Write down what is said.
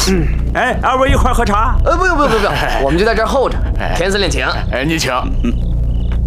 哎，二位一块喝茶？ 不用，我们就在这儿候着。田司令请。 你请。